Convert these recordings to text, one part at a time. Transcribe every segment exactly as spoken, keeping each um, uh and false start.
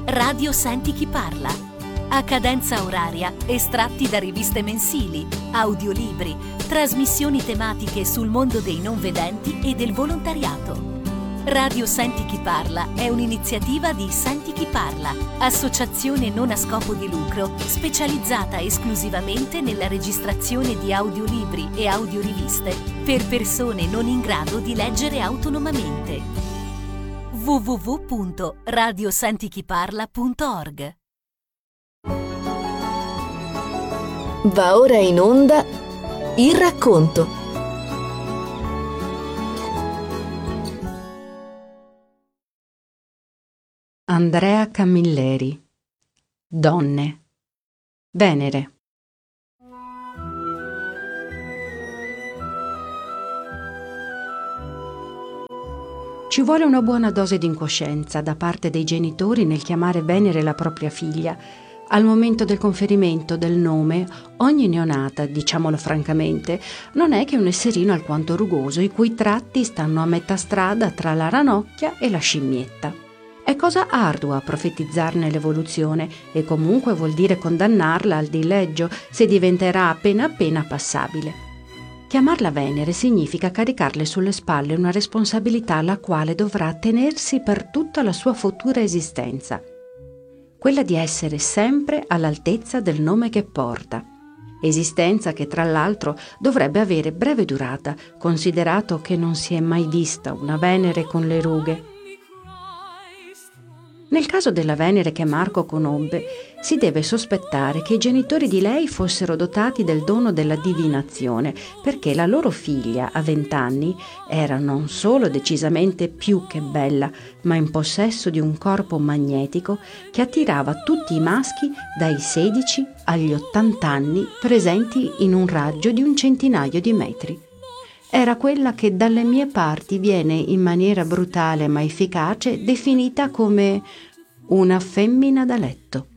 Radio Senti Chi Parla. A cadenza oraria, estratti da riviste mensili, audiolibri, trasmissioni tematiche sul mondo dei non vedenti e del volontariato. Radio Senti Chi Parla è un'iniziativa di Senti Chi Parla, associazione non a scopo di lucro specializzata esclusivamente nella registrazione di audiolibri e audioriviste per persone non in grado di leggere autonomamente. w w w punto radio senti chi parla punto org. Va ora in onda Il racconto. Andrea Camilleri. Donne. Venere. Ci vuole una buona dose di incoscienza da parte dei genitori nel chiamare Venere la propria figlia. Al momento del conferimento del nome, ogni neonata, diciamolo francamente, non è che un esserino alquanto rugoso i cui tratti stanno a metà strada tra la ranocchia e la scimmietta. È cosa ardua profetizzarne l'evoluzione e comunque vuol dire condannarla al dileggio se diventerà appena appena passabile. Chiamarla Venere significa caricarle sulle spalle una responsabilità alla quale dovrà attenersi per tutta la sua futura esistenza. Quella di essere sempre all'altezza del nome che porta. Esistenza che tra l'altro dovrebbe avere breve durata, considerato che non si è mai vista una Venere con le rughe. Nel caso della Venere che Marco conobbe, si deve sospettare che i genitori di lei fossero dotati del dono della divinazione, perché la loro figlia, a vent'anni, era non solo decisamente più che bella, ma in possesso di un corpo magnetico che attirava tutti i maschi dai sedici agli ottanta anni presenti in un raggio di un centinaio di metri. Era quella che dalle mie parti viene in maniera brutale ma efficace definita come una femmina da letto.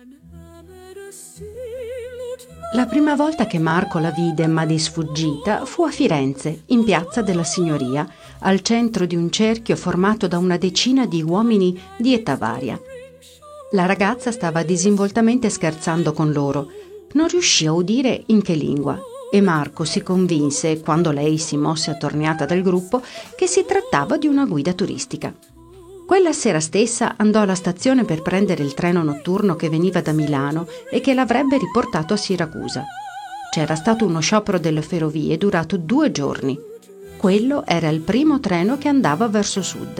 La prima volta che Marco la vide, ma di sfuggita, fu a Firenze, in Piazza della Signoria, al centro di un cerchio formato da una decina di uomini di età varia. La ragazza stava disinvoltamente scherzando con loro. Non riuscì a udire in che lingua. E Marco si convinse, quando lei si mosse attorniata dal gruppo, che si trattava di una guida turistica. Quella sera stessa andò alla stazione per prendere il treno notturno che veniva da Milano e che l'avrebbe riportato a Siracusa. C'era stato uno sciopero delle ferrovie durato due giorni. Quello era il primo treno che andava verso sud.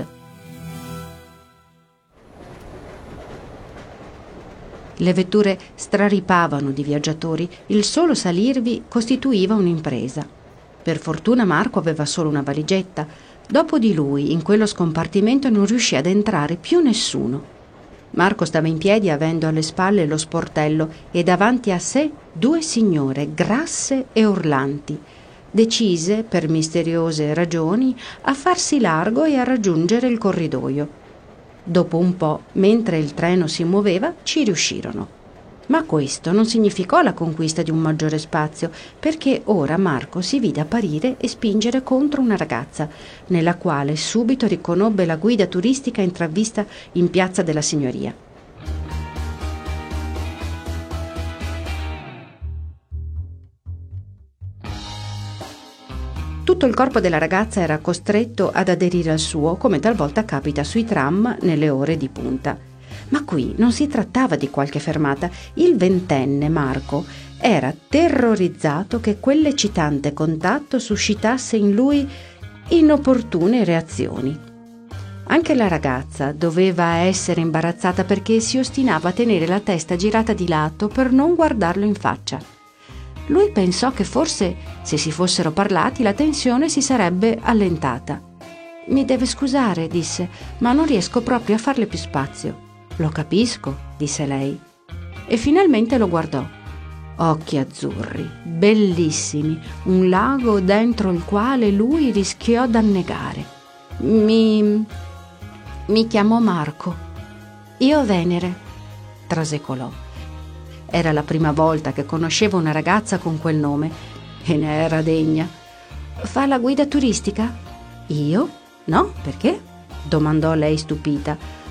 Le vetture straripavano di viaggiatori, il solo salirvi costituiva un'impresa. Per fortuna Marco aveva solo una valigetta. Dopo di lui, in quello scompartimento non riuscì ad entrare più nessuno. Marco stava in piedi avendo alle spalle lo sportello e davanti a sé due signore grasse e urlanti, decise, per misteriose ragioni, a farsi largo e a raggiungere il corridoio. Dopo un po', mentre il treno si muoveva, ci riuscirono. Ma questo non significò la conquista di un maggiore spazio, perché ora Marco si vide apparire e spingere contro una ragazza, nella quale subito riconobbe la guida turistica intravvista in Piazza della Signoria. Tutto il corpo della ragazza era costretto ad aderire al suo, come talvolta capita sui tram nelle ore di punta. Ma qui non si trattava di qualche fermata. Il ventenne Marco era terrorizzato che quell'eccitante contatto suscitasse in lui inopportune reazioni. Anche la ragazza doveva essere imbarazzata perché si ostinava a tenere la testa girata di lato per non guardarlo in faccia. Lui pensò che forse, se si fossero parlati, la tensione si sarebbe allentata. «Mi deve scusare», disse, «ma non riesco proprio a farle più spazio». «Lo capisco», disse lei. E finalmente lo guardò. Occhi azzurri, bellissimi, un lago dentro il quale lui rischiò d'annegare. «Mi... mi chiamo Marco». «Io Venere», trasecolò. Era la prima volta che conosceva una ragazza con quel nome e ne era degna. «Fa la guida turistica?» «Io? No, perché?» domandò lei stupita.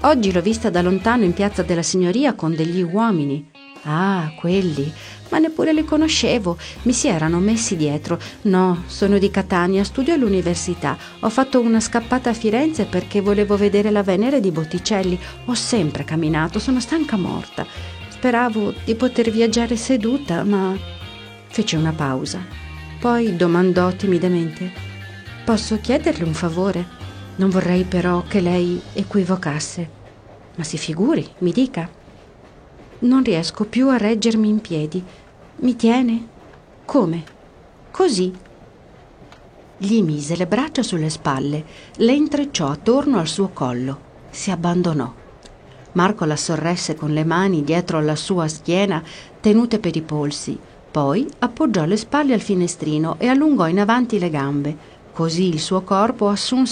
Oggi l'ho vista da lontano in Piazza della Signoria con degli uomini. Ah, quelli, ma neppure li conoscevo, mi si erano messi dietro. No, sono di Catania, studio all'università. Ho fatto una scappata a Firenze perché volevo vedere la Venere di Botticelli. Ho sempre camminato, sono stanca morta. Speravo di poter viaggiare seduta, ma... Fece una pausa. Poi domandò timidamente: «Posso chiederle un favore? Non vorrei però che lei equivocasse». «Ma si figuri, mi dica». «Non riesco più a reggermi in piedi. Mi tiene?» «Come?» «Così». Gli mise le braccia sulle spalle, le intrecciò attorno al suo collo, si abbandonò. Marco la sorresse con le mani dietro alla sua schiena tenute per i polsi, poi appoggiò le spalle al finestrino e allungò in avanti le gambe. Così il suo corpo assunse